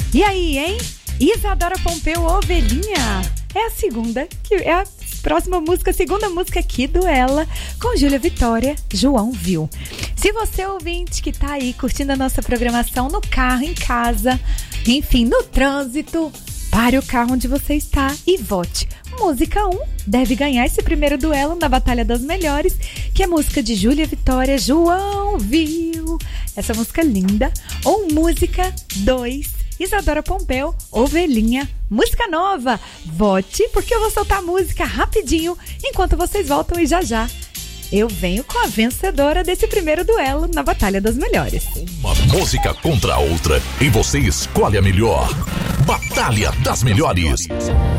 E aí, hein? Isadora Pompeu, Ovelhinha. É a segunda, que é a próxima música, a segunda música aqui do Ela, com Júlia Vitória, João Viu. Se você ouvinte que tá aí curtindo a nossa programação no carro, em casa, enfim, no trânsito, pare o carro onde você está e vote. Música 1 deve ganhar esse primeiro duelo na Batalha das Melhores, que é a música de Júlia Vitória, João Viu. Essa música linda. Ou música 2, Isadora Pompeu, Ovelhinha, música nova. Vote, porque eu vou soltar a música rapidinho, enquanto vocês voltam e já eu venho com a vencedora desse primeiro duelo na Batalha das Melhores. Uma música contra a outra e você escolhe a melhor. Batalha das Melhores.